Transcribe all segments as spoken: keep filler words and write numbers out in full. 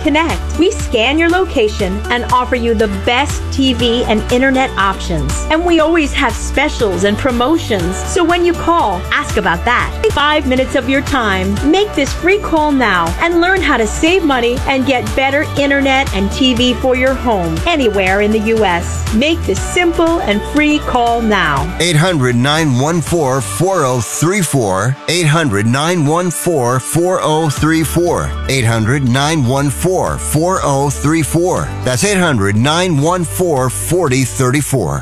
Connect. We scan your location and offer you the best T V and internet options. And we always have specials and promotions. So when you call, ask about that. Five minutes of your time. Make this free call now and learn how to save money and get better internet and T V for your home anywhere in the U S. Make this simple and free call now. eight hundred, nine one four, four oh three four. eight hundred, nine one four, four oh three four. eight hundred, nine one four, four oh three four. That's eight hundred, nine one four, four oh three four.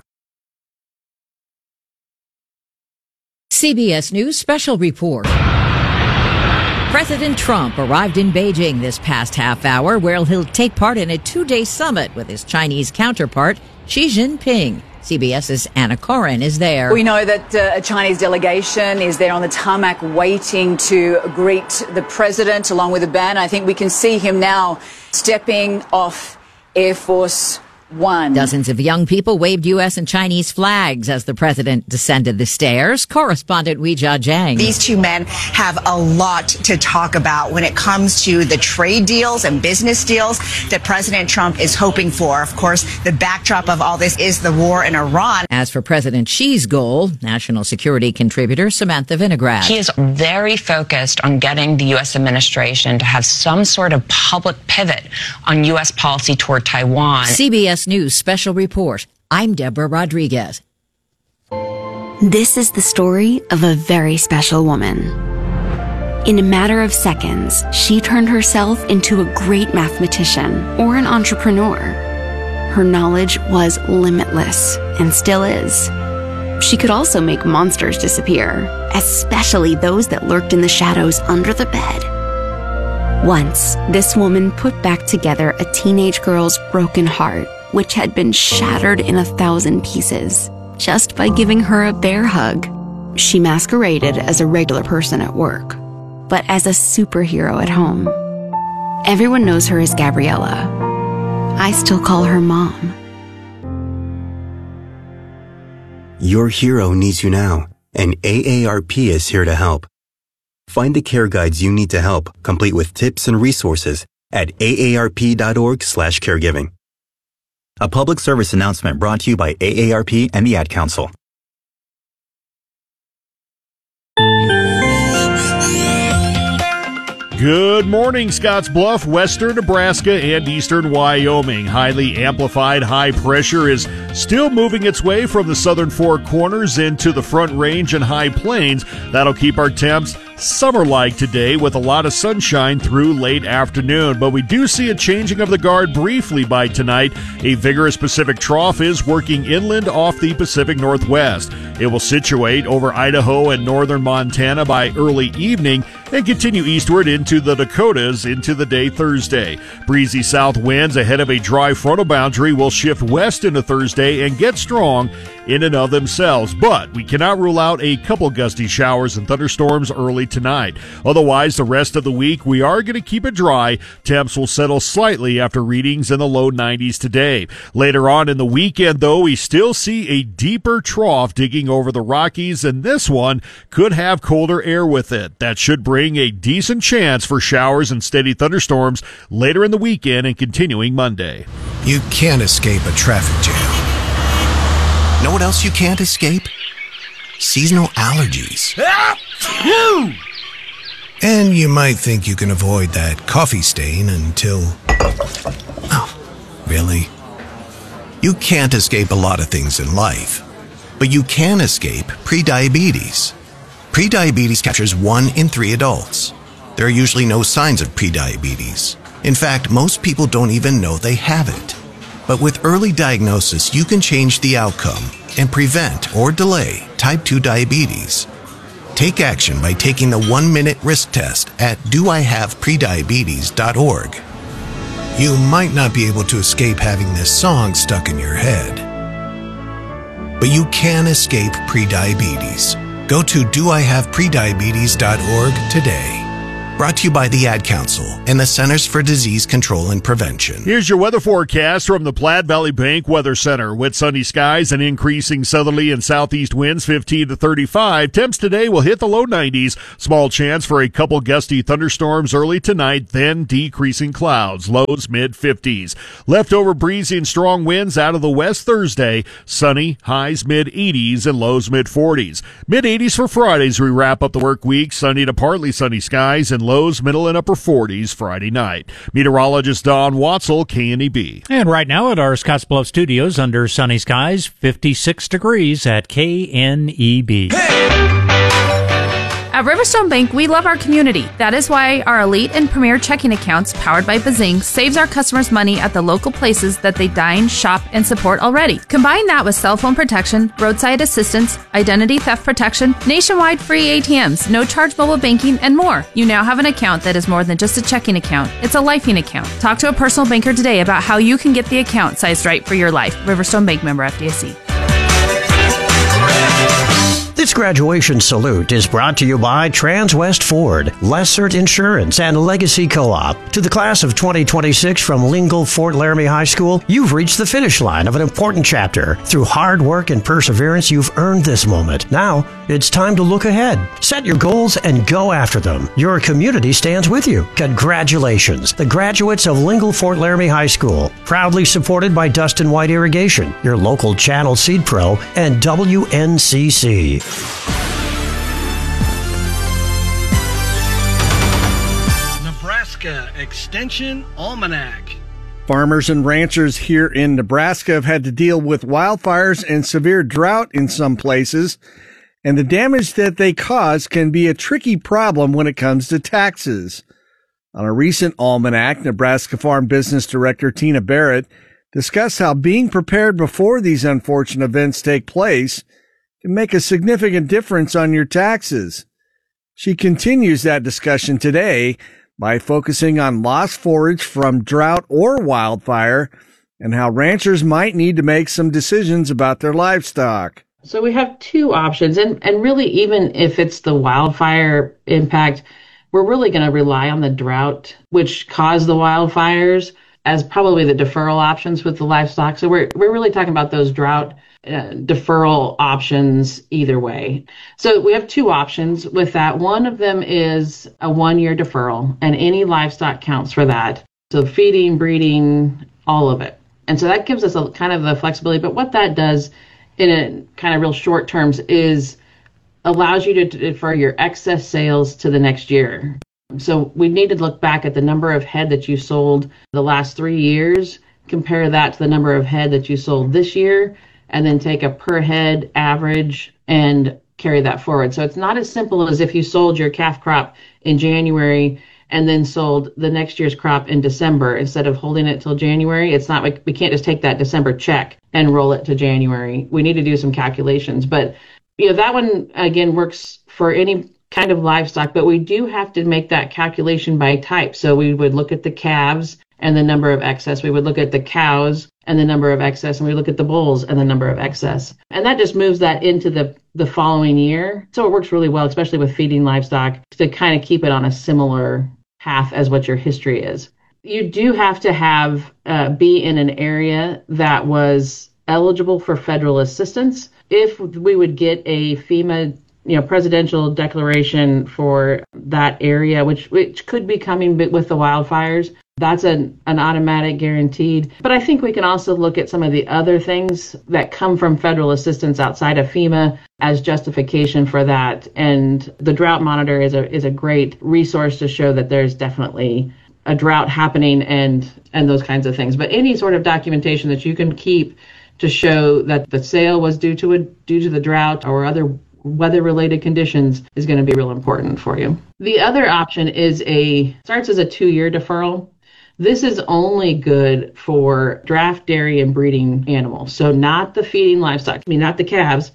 C B S News Special Report. President Trump arrived in Beijing this past half hour, where he'll take part in a two-day summit with his Chinese counterpart, Xi Jinping. CBS's Anna Corin is there. We know that uh, a Chinese delegation is there on the tarmac waiting to greet the president along with the band. I think we can see him now stepping off Air Force One. Dozens of young people waved U S and Chinese flags as the president descended the stairs. Correspondent Weijia Jiang. These two men have a lot to talk about when it comes to the trade deals and business deals that President Trump is hoping for. Of course, the backdrop of all this is the war in Iran. As for President Xi's goal, national security contributor Samantha Vinograd. He is very focused on getting the U S administration to have some sort of public pivot on U S policy toward Taiwan. C B S News Special Report. I'm Deborah Rodriguez. This is the story of a very special woman. In a matter of seconds, she turned herself into a great mathematician or an entrepreneur. Her knowledge was limitless and still is. She could also make monsters disappear, especially those that lurked in the shadows under the bed. Once, this woman put back together a teenage girl's broken heart, which had been shattered in a thousand pieces, just by giving her a bear hug. She masqueraded as a regular person at work, but as a superhero at home. Everyone knows her as Gabriella. I still call her Mom. Your hero needs you now, and A A R P is here to help. Find the care guides you need to help, complete with tips and resources at A A R P dot org slash caregiving. A public service announcement brought to you by A A R P and the Ad Council. Good morning, Scottsbluff, western Nebraska, and eastern Wyoming. Highly amplified high pressure is still moving its way from the southern Four Corners into the Front Range and High Plains. That'll keep our temps summer-like today with a lot of sunshine through late afternoon. But we do see a changing of the guard briefly by tonight. A vigorous Pacific trough is working inland off the Pacific Northwest. It will situate over Idaho and northern Montana by early evening and continue eastward into the Dakotas into the day Thursday. Breezy south winds ahead of a dry frontal boundary will shift west into Thursday and get strong in and of themselves, but we cannot rule out a couple gusty showers and thunderstorms early tonight. Otherwise, the rest of the week, we are going to keep it dry. Temps will settle slightly after readings in the low nineties today. Later on in the weekend, though, we still see a deeper trough digging over the Rockies, and this one could have colder air with it. That should bring a decent chance for showers and steady thunderstorms later in the weekend and continuing Monday. You can't escape a traffic jam. Know what else you can't escape? Seasonal allergies. And you might think you can avoid that coffee stain until... Oh, really? You can't escape a lot of things in life, but you can escape prediabetes. Prediabetes captures one in three adults. There are usually no signs of prediabetes. In fact, most people don't even know they have it. But with early diagnosis, you can change the outcome and prevent or delay type two diabetes. Take action by taking the one-minute risk test at do I have prediabetes dot org. You might not be able to escape having this song stuck in your head, but you can escape prediabetes. Go to do I have prediabetes dot org today. Brought to you by the Ad Council and the Centers for Disease Control and Prevention. Here's your weather forecast from the Platte Valley Bank Weather Center. With sunny skies and increasing southerly and southeast winds, fifteen to thirty-five. Temps today will hit the low nineties. Small chance for a couple gusty thunderstorms early tonight, then decreasing clouds. Lows mid-fifties. Leftover breezy and strong winds out of the west Thursday. Sunny, highs mid-eighties and lows mid-forties. mid-eighties for Fridays. We wrap up the work week. Sunny to partly sunny skies and lows middle and upper forties Friday night. Meteorologist Don Watzel, K N E B. And right now at our Scottsbluff studios under sunny skies, fifty-six degrees at K N E B. Hey! At Riverstone Bank, we love our community. That is why our elite and premier checking accounts, powered by Bazing, saves our customers money at the local places that they dine, shop, and support already. Combine that with cell phone protection, roadside assistance, identity theft protection, nationwide free A T Ms, no charge mobile banking, and more. You now have an account that is more than just a checking account. It's a lifing account. Talk to a personal banker today about how you can get the account sized right for your life. Riverstone Bank, member F D I C. This graduation salute is brought to you by Transwest Ford, Lessert Insurance, and Legacy Co-op. To the class of twenty twenty-six from Lingle Fort Laramie High School, you've reached the finish line of an important chapter. Through hard work and perseverance, you've earned this moment. Now, it's time to look ahead. Set your goals and go after them. Your community stands with you. Congratulations, the graduates of Lingle Fort Laramie High School. Proudly supported by Dustin White Irrigation, your local Channel Seed Pro, and W N C C. Nebraska Extension Almanac. Farmers and ranchers here in Nebraska have had to deal with wildfires and severe drought in some places, and the damage that they cause can be a tricky problem when it comes to taxes. On a recent almanac, Nebraska Farm Business Director Tina Barrett discussed how being prepared before these unfortunate events take place can make a significant difference on your taxes. She continues that discussion today by focusing on lost forage from drought or wildfire and how ranchers might need to make some decisions about their livestock. So we have two options, and, and really even if it's the wildfire impact, we're really going to rely on the drought, which caused the wildfires, as probably the deferral options with the livestock. So we're we're really talking about those drought uh, deferral options either way. So we have two options with that. One of them is a one-year deferral, and any livestock counts for that. So feeding, breeding, all of it. And so that gives us a kind of the flexibility. But what that does in a kind of real short terms is allows you to defer your excess sales to the next year. So we need to look back at the number of head that you sold the last three years, compare that to the number of head that you sold this year, and then take a per head average and carry that forward. So it's not as simple as if you sold your calf crop in January and then sold the next year's crop in December instead of holding it till January. It's not like we can't just take that December check and roll it to January. We need to do some calculations. But you know, that one, again, works for any kind of livestock, but we do have to make that calculation by type. So we would look at the calves and the number of excess. We would look at the cows and the number of excess, and we look at the bulls and the number of excess. And that just moves that into the, the following year. So it works really well, especially with feeding livestock, to kind of keep it on a similar path as what your history is. You do have to have uh, be in an area that was eligible for federal assistance. If we would get a FEMA you know, presidential declaration for that area, which which could be coming with the wildfires, that's an, an automatic guaranteed. But I think we can also look at some of the other things that come from federal assistance outside of FEMA as justification for that. And the Drought Monitor is a is a great resource to show that there's definitely a drought happening and and those kinds of things. But any sort of documentation that you can keep to show that the sale was due to a due to the drought or other weather-related conditions is going to be real important for you. The other option is a starts as a two-year deferral. This is only good for draft, dairy, and breeding animals, so not the feeding livestock, I mean, not the calves.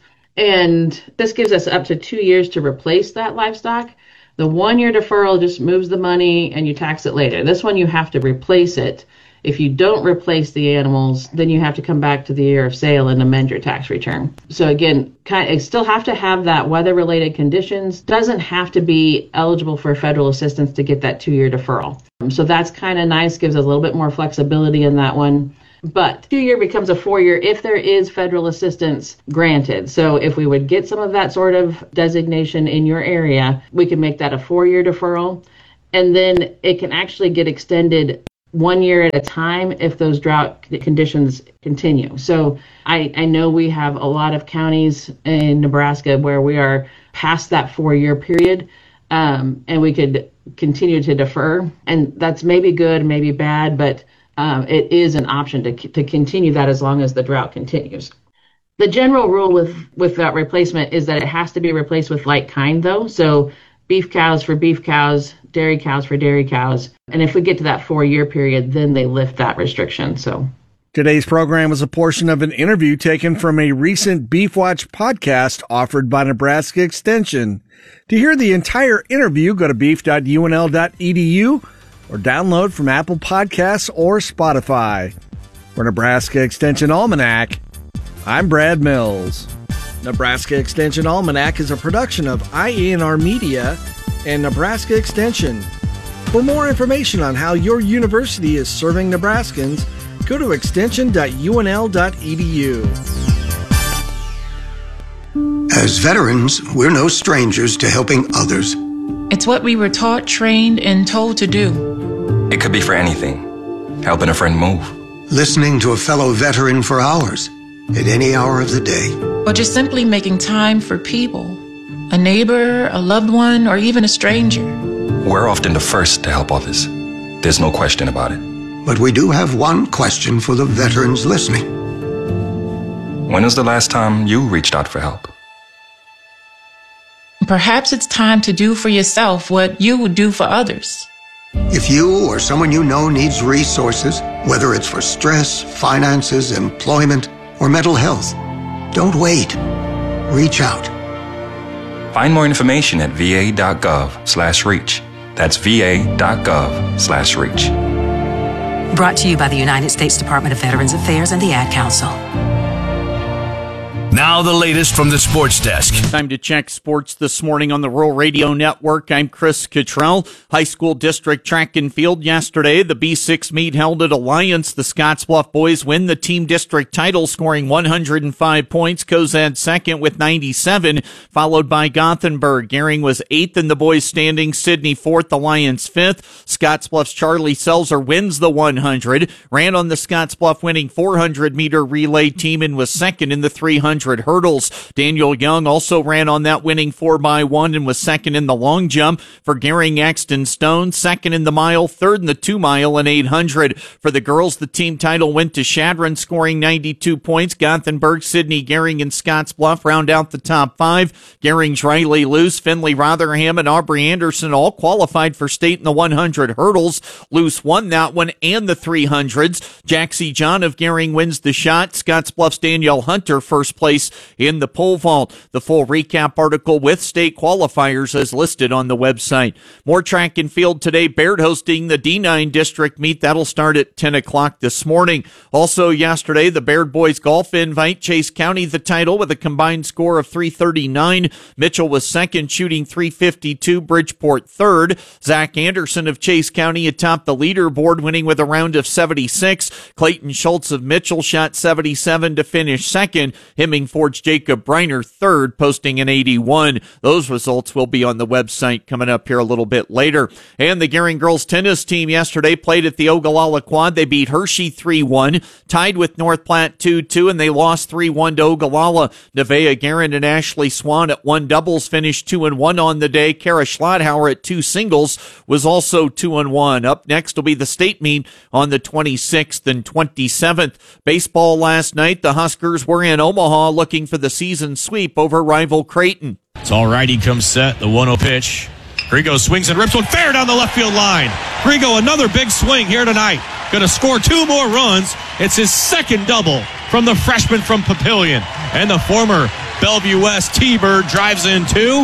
And this gives us up to two years to replace that livestock. The one-year deferral just moves the money and you tax it later. This one, you have to replace it If you don't replace the animals, then you have to come back to the year of sale and amend your tax return. So again, kind of, still have to have that weather-related conditions. Doesn't have to be eligible for federal assistance to get that two-year deferral. So that's kind of nice, gives us a little bit more flexibility in that one. But two-year becomes a four-year if there is federal assistance granted. So if we would get some of that sort of designation in your area, we can make that a four-year deferral. And then it can actually get extended one year at a time if those drought conditions continue. So I, I know we have a lot of counties in Nebraska where we are past that four-year period, um, and we could continue to defer. And that's maybe good, maybe bad, but um, it is an option to to continue that as long as the drought continues. The general rule with, with that replacement is that it has to be replaced with like kind, though. So beef cows for beef cows, dairy cows for dairy cows. And if we get to that four-year period, then they lift that restriction. So today's program was a portion of an interview taken from a recent Beef Watch podcast offered by Nebraska Extension. To hear the entire interview, go to beef dot u n l dot e d u or download from Apple Podcasts or Spotify. For Nebraska Extension Almanac, I'm Brad Mills. Nebraska Extension Almanac is a production of I A N R Media and Nebraska Extension. For more information on how your university is serving Nebraskans, go to extension dot u n l dot e d u. As veterans, we're no strangers to helping others. It's what we were taught, trained, and told to do. It could be for anything. Helping a friend move. Listening to a fellow veteran for hours, at any hour of the day. Or just simply making time for people. A neighbor, a loved one, or even a stranger. We're often the first to help others. There's no question about it. But we do have one question for the veterans listening. When was the last time you reached out for help? Perhaps it's time to do for yourself what you would do for others. If you or someone you know needs resources, whether it's for stress, finances, employment, or mental health, don't wait. Reach out. Find more information at v a dot gov slash reach. That's v a dot gov slash reach. Brought to you by the United States Department of Veterans Affairs and the Ad Council. Now the latest from the sports desk. Time to check sports this morning on the Rural Radio Network. I'm Chris Cottrell. High school district track and field yesterday. The B six meet held at Alliance. The Scottsbluff boys win the team district title, scoring one hundred five points. Cozad second with ninety-seven, followed by Gothenburg. Gering was eighth in the boys standing. Sidney fourth, Alliance fifth. Scottsbluff's Charlie Selzer wins the one hundred. Ran on the Scottsbluff winning four hundred meter relay team and was second in the three hundred hurdles. Daniel Young also ran on that winning four by one and was second in the long jump. For Gering, Axton Stone, second in the mile, third in the two mile and eight hundred. For the girls, the team title went to Shadron, scoring ninety-two points. Gothenburg, Sidney, Gering, and Scottsbluff round out the top five. Gering's Riley Luce, Finley Rotherham, and Aubrey Anderson all qualified for state in the one hundred hurdles. Luce won that one and the three hundreds. Jaxie John of Gering wins the shot. Scottsbluff's Danielle Hunter first place in the pole vault. The full recap article with state qualifiers is listed on the website. More track and field today. Baird hosting the D nine district meet. That'll start at ten o'clock this morning. Also yesterday, the Baird boys golf invite. Chase County the title with a combined score of three thirty-nine. Mitchell was second, shooting three fifty-two. Bridgeport third. Zach Anderson of Chase County atop the leaderboard, winning with a round of seventy-six. Clayton Schultz of Mitchell shot seventy-seven to finish second. Hemming Ford's Jacob Briner third, posting an eighty-one. Those results will be on the website coming up here a little bit later. And the Gering girls tennis team yesterday played at the Ogallala Quad. They beat Hershey three one, tied with North Platte two two, and they lost three one to Ogallala. Nevaeh Guerin and Ashley Swan at one doubles finished two and one on the day. Kara Schlotthauer at two singles was also two and one. Up next will be the state meet on the twenty-sixth and twenty-seventh. Baseball last night, the Huskers were in Omaha looking for the season sweep over rival Creighton. It's all right. He comes set. The one oh pitch. Grigo swings and rips one fair down the left field line. Grigo, another big swing here tonight. Going to score two more runs. It's his second double from the freshman from Papillion. And the former Bellevue West T-Bird drives in two.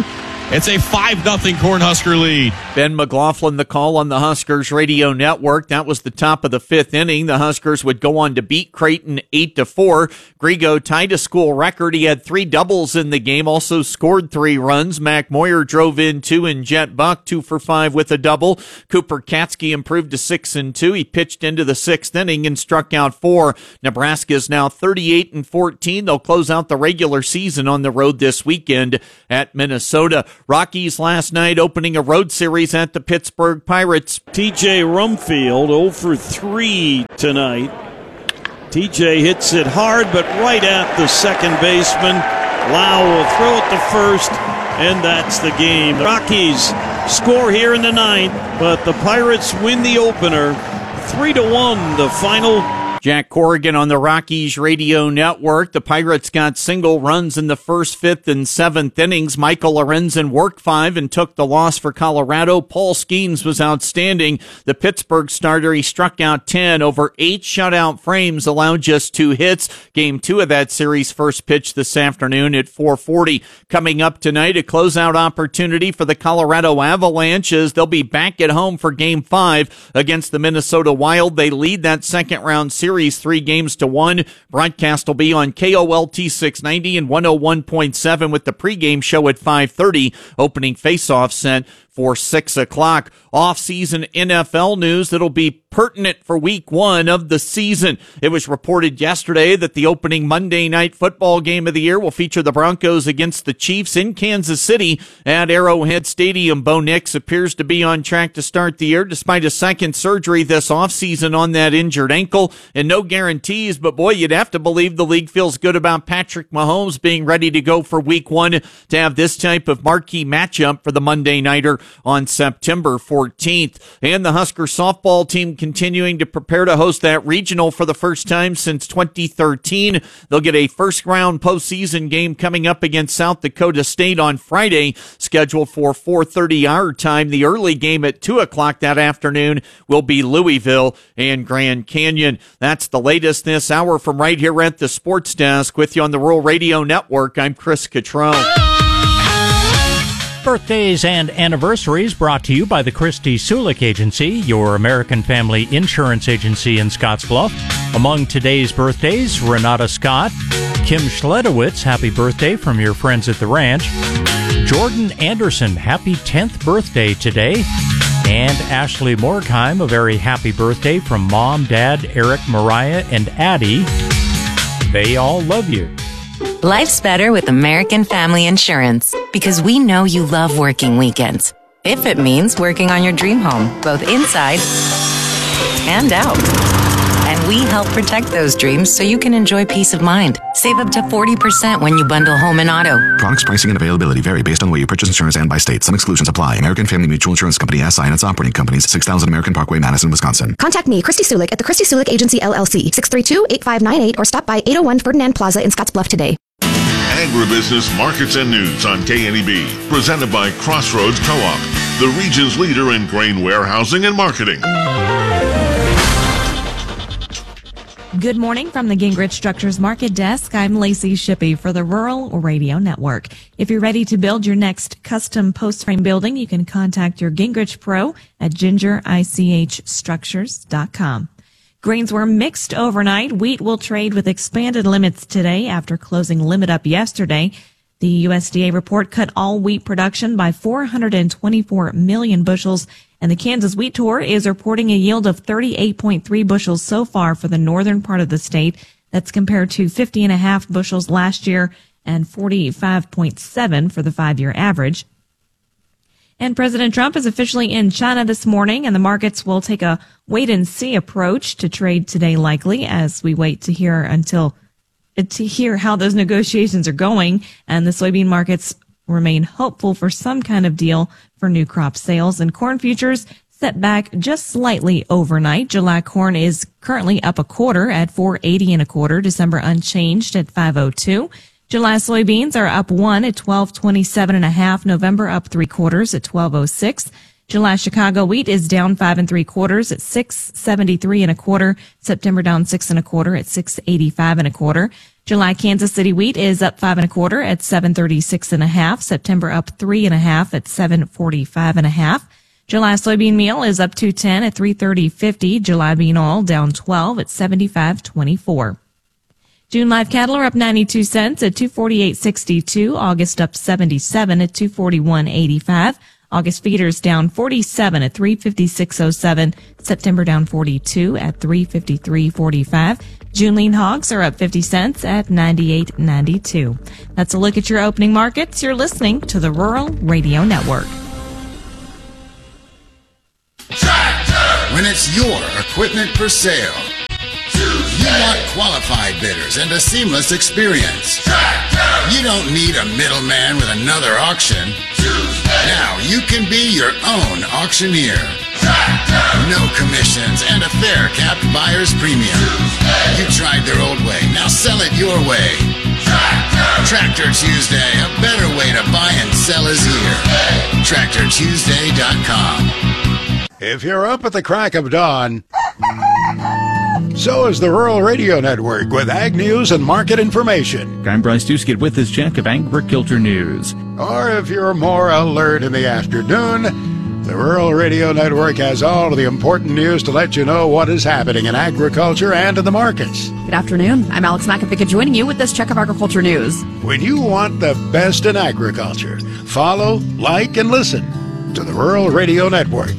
It's a five nothing Cornhusker lead. Ben McLaughlin, the call on the Huskers radio network. That was the top of the fifth inning. The Huskers would go on to beat Creighton eight to four. Grigo tied a school record. He had three doubles in the game, also scored three runs. Mac Moyer drove in two, and Jet Buck two for five with a double. Cooper Katsky improved to six and two. He pitched into the sixth inning and struck out four. Nebraska is now thirty-eight and fourteen. They'll close out the regular season on the road this weekend at Minnesota. Rockies last night opening a road series at the Pittsburgh Pirates. T J Rumfield oh for three tonight. T J hits it hard, but right at the second baseman. Lau will throw it to first, and that's the game. The Rockies score here in the ninth, but the Pirates win the opener. Three to one, the final. Jack Corrigan on the Rockies radio network. The Pirates got single runs in the first, fifth, and seventh innings. Michael Lorenzen worked five and took the loss for Colorado. Paul Skeens was outstanding. The Pittsburgh starter, he struck out ten over eight shutout frames, allowed just two hits. Game two of that series first pitch this afternoon at four forty. Coming up tonight, a closeout opportunity for the Colorado Avalanche as they'll be back at home for game five against the Minnesota Wild. They lead that second round series. Series three games to one. Broadcast will be on K O L T six ninety and one oh one point seven with the pregame show at five thirty. Opening faceoff set for six o'clock. Off-season N F L news that'll be pertinent for week one of the season. It was reported yesterday that the opening Monday night football game of the year will feature the Broncos against the Chiefs in Kansas City at Arrowhead Stadium. Bo Nix appears to be on track to start the year despite a second surgery this offseason on that injured ankle, and no guarantees, but boy, you'd have to believe the league feels good about Patrick Mahomes being ready to go for week one to have this type of marquee matchup for the Monday nighter on September fourteenth. And the Husker softball team continuing to prepare to host that regional for the first time since twenty thirteen. They'll get a first round postseason game coming up against South Dakota State on Friday, scheduled for four thirty our time. The early game at two o'clock that afternoon will be Louisville and Grand Canyon. That's the latest this hour from right here at the Sports Desk. With you on the Rural Radio Network, I'm Chris Cottrell. Birthdays and anniversaries brought to you by the Christy Sulik Agency, your American Family Insurance Agency in Scottsbluff. Among today's birthdays, Renata Scott, Kim Schledowitz, happy birthday from your friends at the ranch. Jordan Anderson, happy tenth birthday today. And Ashley Morgheim, a very happy birthday from Mom, Dad, Eric, Mariah, and Addie. They all love you. Life's better with American Family Insurance because we know you love working weekends. If it means working on your dream home, both inside and out. And we help protect those dreams so you can enjoy peace of mind. Save up to forty percent when you bundle home and auto. Products, pricing, and availability vary based on the way you purchase insurance and by state. Some exclusions apply. American Family Mutual Insurance Company, S I and its operating companies, six thousand American Parkway, Madison, Wisconsin. Contact me, Christy Sulik, at the Christy Sulik Agency, L L C, six three two, eight five nine eight, or stop by eight oh one Ferdinand Plaza in Scottsbluff today. Agribusiness Markets and News on K N E B, presented by Crossroads Co-op, the region's leader in grain warehousing and marketing. Good morning from the Gingrich Structures Market Desk. I'm Lacey Shippey for the Rural Radio Network. If you're ready to build your next custom post frame building, you can contact your Gingrich Pro at ginger ich structures dot com. Grains were mixed overnight. Wheat will trade with expanded limits today after closing limit up yesterday. The U S D A report cut all wheat production by four hundred twenty-four million bushels, and the Kansas Wheat Tour is reporting a yield of thirty-eight point three bushels so far for the northern part of the state. That's compared to fifty and a half bushels last year and forty-five point seven for the five-year average. And President Trump is officially in China this morning, and the markets will take a wait-and-see approach to trade today likely as we wait to hear until to hear how those negotiations are going, and the soybean markets remain hopeful for some kind of deal for new crop sales. And corn futures set back just slightly overnight. July corn is currently up a quarter at four eighty and a quarter. December unchanged at five oh two. July soybeans are up one at twelve twenty-seven and a half. November up three quarters at twelve oh six. July Chicago wheat is down five and three quarters at six seventy-three and a quarter. September down six and a quarter at six eighty-five and a quarter. July Kansas City wheat is up five and a quarter at seven thirty-six and a half. September up three and a half at seven forty-five and a half. July soybean meal is up two ten at three thirty fifty. July bean oil down twelve at seventy-five twenty-four. June live cattle are up ninety-two cents at two forty-eight sixty-two. August up seventy-seven at two forty-one eighty-five. August feeders down forty-seven at three fifty-six oh seven. September down forty-two at three fifty-three forty-five. June lean hogs are up fifty cents at ninety-eight ninety-two. That's a look at your opening markets. You're listening to the Rural Radio Network. Tractor! When it's your equipment for sale, you want qualified bidders and a seamless experience. Tractor! You don't need a middleman with another auction. Now you can be your own auctioneer. Tractor! No commissions and a fair capped buyer's premium. You tried their old way, now sell it your way. Tractor! Tractor Tuesday, a better way to buy and sell is here. Tractor Tuesday dot com. If you're up at the crack of dawn, so is the Rural Radio Network with Ag News and market information. I'm Bryce Duskett with this check of agriculture news. Or if you're more alert in the afternoon, the Rural Radio Network has all of the important news to let you know what is happening in agriculture and in the markets. Good afternoon. I'm Alex McAfee joining you with this check of agriculture news. When you want the best in agriculture, follow, like, and listen to the Rural Radio Network.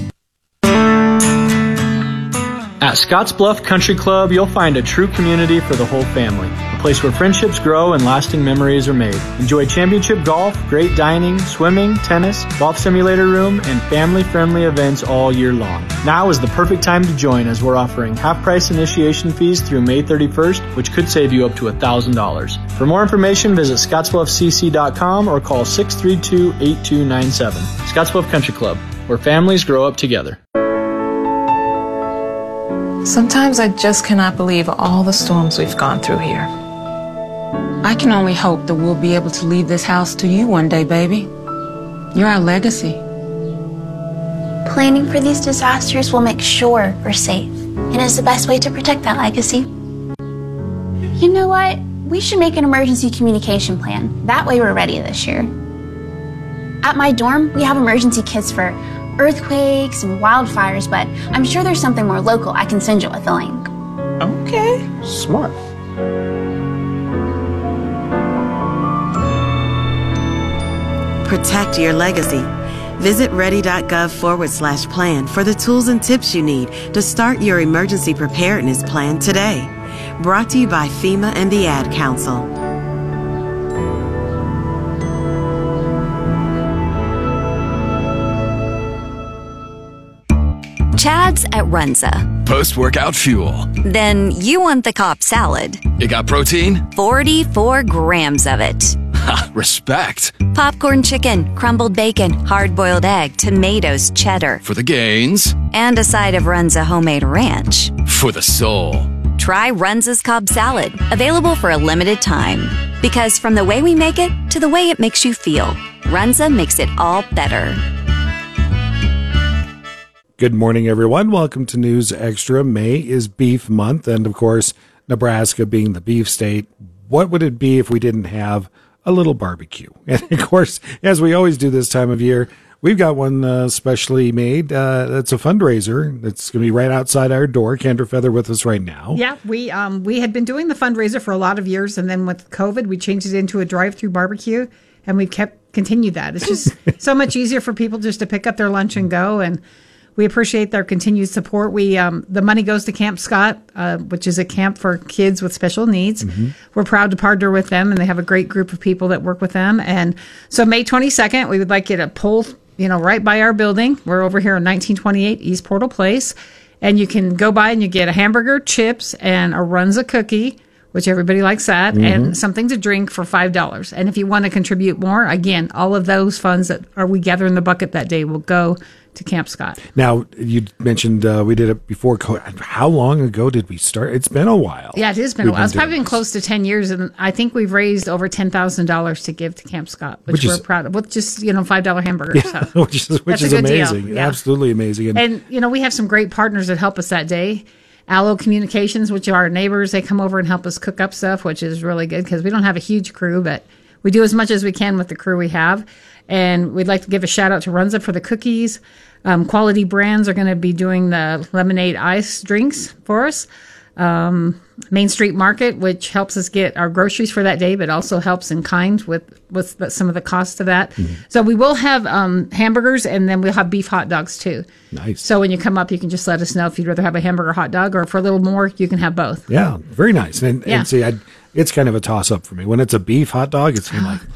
At Scottsbluff Country Club, you'll find a true community for the whole family. A place where friendships grow and lasting memories are made. Enjoy championship golf, great dining, swimming, tennis, golf simulator room, and family-friendly events all year long. Now is the perfect time to join as we're offering half-price initiation fees through May thirty-first, which could save you up to one thousand dollars. For more information, visit scottsbluff c c dot com or call six three two, eight two nine seven. Scottsbluff Country Club, where families grow up together. Sometimes I just cannot believe all the storms we've gone through here. I can only hope that we'll be able to leave this house to you one day, baby. You're our legacy. Planning for these disasters will make sure we're safe, and is the best way to protect that legacy. You know what? We should make an emergency communication plan. That way we're ready this year. At my dorm, we have emergency kits for earthquakes and wildfires, but I'm sure there's something more local I can send you with a link. Okay. Smart. Protect your legacy. Visit ready.gov forward slash plan for the tools and tips you need to start your emergency preparedness plan today. Brought to you by FEMA and the Ad Council. Chad's at Runza. Post-workout fuel. Then you want the Cobb salad. You got protein? forty-four grams of it. Ha, respect. Popcorn chicken, crumbled bacon, hard-boiled egg, tomatoes, cheddar. For the gains. And a side of Runza homemade ranch. For the soul. Try Runza's Cobb salad, available for a limited time. Because from the way we make it to the way it makes you feel, Runza makes it all better. Good morning, everyone. Welcome to News Extra. May is beef month, and of course, Nebraska being the beef state, what would it be if we didn't have a little barbecue? And of course, as we always do this time of year, we've got one uh, specially made. Uh, that's a fundraiser that's going to be right outside our door. Kendra Feather with us right now. Yeah, we um we had been doing the fundraiser for a lot of years, and then with COVID, we changed it into a drive-through barbecue, and we've kept continued that. It's just so much easier for people just to pick up their lunch and go, and we appreciate their continued support. We um, the money goes to Camp Scott, uh, which is a camp for kids with special needs. Mm-hmm. We're proud to partner with them, and they have a great group of people that work with them. And so May twenty-second, we would like you to pull, you know, right by our building. We're over here in nineteen twenty-eight East Portal Place, and you can go by and you get a hamburger, chips, and a Runza cookie, which everybody likes that, mm-hmm. and something to drink for five dollars. And if you want to contribute more, again, all of those funds that are we gather in the bucket that day will go to Camp Scott. Now, you mentioned uh, we did it before. How long ago did we start? It's been a while. Yeah, it has been We've a while. It's been probably doing been close to ten years, and I think we've raised over ten thousand dollars to give to Camp Scott, which, Which we're is- proud of, with just, you know, five dollar hamburgers. Yeah, So which is, which that's is a good deal. amazing. Yeah. Absolutely amazing. And, And, you know, we have some great partners that help us that day. Allo Communications, which are our neighbors, they come over and help us cook up stuff, which is really good because we don't have a huge crew, but we do as much as we can with the crew we have. And we'd like to give a shout out to Runza for the cookies. Um, Quality Brands are going to be doing the lemonade ice drinks for us. Um, Main Street Market, which helps us get our groceries for that day, but also helps in kind with, with the, some of the cost of that. Mm-hmm. So we will have um, hamburgers, and then we'll have beef hot dogs too. Nice. So when you come up, you can just let us know if you'd rather have a hamburger or hot dog, or for a little more, you can have both. yeah, very nice. And, Yeah. and see, I, it's kind of a toss up for me. When it's a beef hot dog, it's kind of like,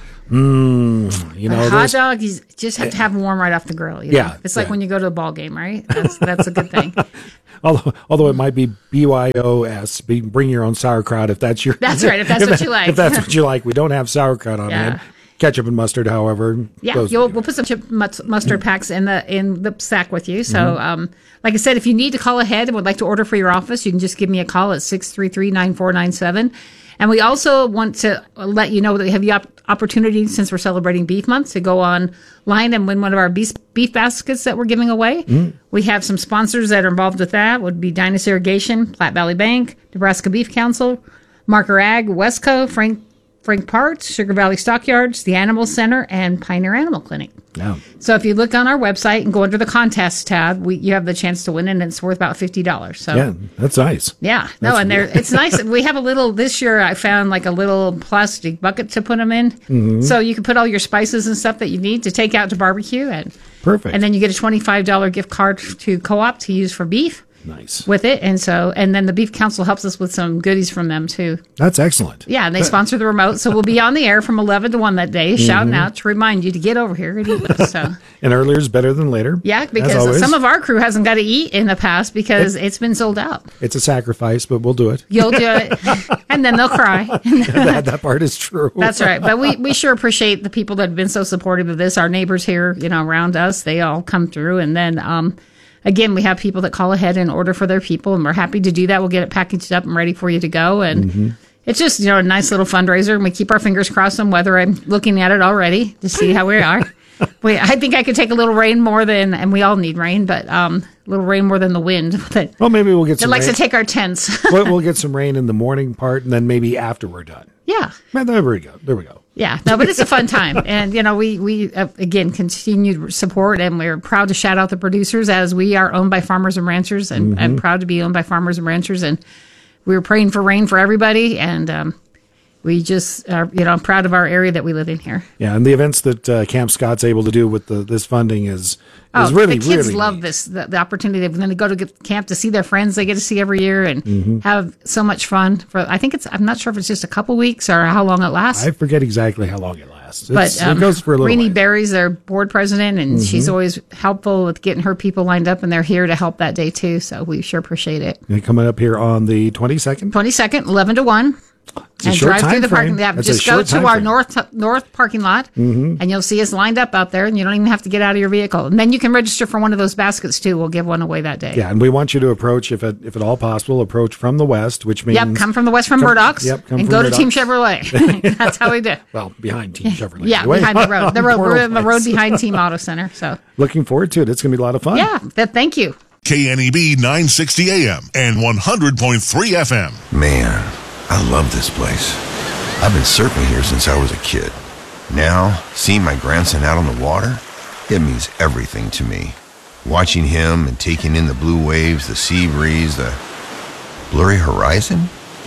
mmm, you know. a hot there's- dog, you just have to have them warm right off the grill. You know? Yeah, It's like yeah. when you go to a ball game, right? That's, that's a good thing. Although, although it might be B Y O S, be, bring your own sauerkraut if that's your. That's right, if that's what you like. If that's what you like, we don't have sauerkraut on Yeah. hand. Ketchup and mustard, however. Yeah, goes you'll, with we'll put some chip mus- mustard packs in the in the sack with you. So, Mhm. um, like I said, if you need to call ahead and would like to order for your office, you can just give me a call at six three three, nine four nine seven. And we also want to let you know that we have the op- opportunity, since we're celebrating Beef Month, to go online and win one of our beef, beef baskets that we're giving away. Mm. We have some sponsors that are involved with that. Would be Dynas Irrigation, Platte Valley Bank, Nebraska Beef Council, Marker Ag, Westco, Frank Frank Parts, Sugar Valley Stockyards, the Animal Center, and Pioneer Animal Clinic. Yeah. So if you look on our website and go under the contest tab, we you have the chance to win, and it's worth about fifty dollars. So Yeah, that's nice. yeah, no, That's and there good. it's nice. We have a little this year. I found like a little plastic bucket to put them in, Mhm. so you can put all your spices and stuff that you need to take out to barbecue, and Perfect. and then you get a twenty-five dollars gift card to Co-op to use for beef. Nice. With it, and so and then the Beef Council helps us with some goodies from them too. That's excellent. Yeah, and they That- sponsor the remote, so we'll be on the air from eleven to one that day, shouting Mhm. out to remind you to get over here and eat with us. So. And earlier is better than later. Yeah, as because always. some of our crew hasn't got to eat in the past because it's been sold out. It's a sacrifice, but we'll do it. You'll do it, and then they'll cry. that, that part is true. That's right. But we, we sure appreciate the people that have been so supportive of this. Our neighbors here, you know, around us, they all come through. And then, um, again, we have people that call ahead and order for their people, and we're happy to do that. We'll get it packaged up and ready for you to go. And Mhm. it's just, you know, a nice little fundraiser, and we keep our fingers crossed on weather. I'm looking at it already to see how we are. We, I think I could take a little rain more than, and we all need rain, but um, a little rain more than the wind. That, Well, maybe we'll get that some likes rain. to take our tents. we'll, we'll get some rain in the morning part, and then maybe after we're done. Yeah. Man, there we go. There we go. Yeah, no, but it's a fun time. And, you know, we, we uh, again, continued support, and we're proud to shout out the producers, as we are owned by farmers and ranchers, and, and Mhm. proud to be owned by farmers and ranchers. And we were praying for rain for everybody. And um, we just are, you know, I'm proud of our area that we live in here. Yeah, and the events that uh, Camp Scott's able to do with the, this funding is, is Oh, really, the kids really love this, the, the opportunity. When they go to get camp to see their friends they get to see every year and Mhm. have so much fun. For I think it's, I'm not sure if it's just a couple weeks or how long it lasts. I forget exactly how long it lasts. It's, But um, it goes for a little Rini while. Berry's their board president, and Mhm. she's always helpful with getting her people lined up, and they're here to help that day too. So we sure appreciate it. And coming up here on the twenty-second. twenty-second, eleven to one. It's a And short drive through time the parking frame. lot. That's a Just go short to time our frame. north north parking lot, Mhm. and you'll see us lined up out there, and you don't even have to get out of your vehicle. And then you can register for one of those baskets too. We'll give one away that day. Yeah, and we want you to approach, if at, if at all possible, approach from the west, which means... Yep, come from the west from come- Murdoch's, Yep, come and from go to Team Murdoch's. Chevrolet. That's how we do. Well, behind Team Chevrolet. Yeah, anyway. behind the road. The road. Portal We're in the road Place. behind Team Auto Center. So Looking forward to it. It's going to be a lot of fun. yeah, that, thank you. K N E B nine sixty A M and one hundred point three F M. Man, I love this place. I've been surfing here since I was a kid. Now, seeing my grandson out on the water, it means everything to me. Watching him and taking in the blue waves, the sea breeze, the blurry horizon.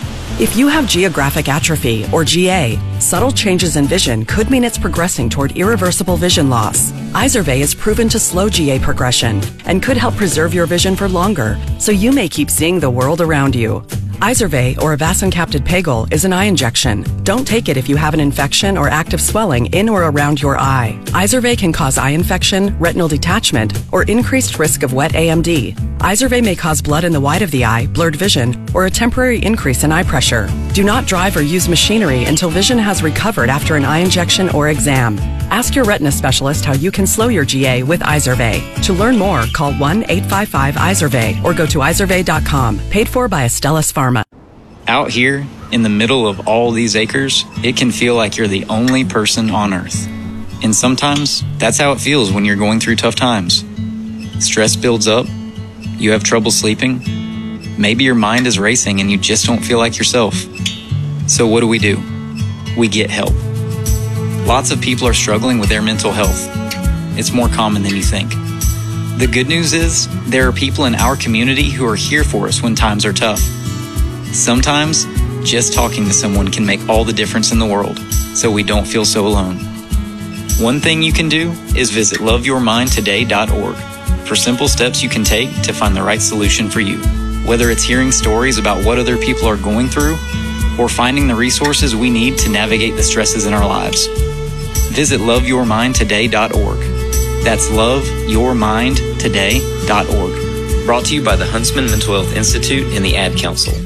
If you have geographic atrophy, or G A, subtle changes in vision could mean it's progressing toward irreversible vision loss. Izervay is proven to slow G A progression and could help preserve your vision for longer, so you may keep seeing the world around you. Izervay, or avacincaptad pegol, is an eye injection. Don't take it if you have an infection or active swelling in or around your eye. Izervay can cause eye infection, retinal detachment, or increased risk of wet A M D. Izervay may cause blood in the white of the eye, blurred vision, or a temporary increase in eye pressure. Do not drive or use machinery until vision has recovered after an eye injection or exam. Ask your retina specialist how you can slow your G A with Izervay. To learn more, call one eight five five Izervay or go to izervay dot com. Paid for by Astellas Pharma. Out here, in the middle of all these acres, it can feel like you're the only person on Earth. And sometimes, that's how it feels when you're going through tough times. Stress builds up, you have trouble sleeping, maybe your mind is racing and you just don't feel like yourself. So what do we do? We get help. Lots of people are struggling with their mental health. It's more common than you think. The good news is, there are people in our community who are here for us when times are tough. Sometimes, just talking to someone can make all the difference in the world, so we don't feel so alone. One thing you can do is visit love your mind today dot org for simple steps you can take to find the right solution for you. Whether it's hearing stories about what other people are going through or finding the resources we need to navigate the stresses in our lives. Visit love your mind today dot org. That's love your mind today dot org. Brought to you by the Huntsman Mental Health Institute and the Ad Council.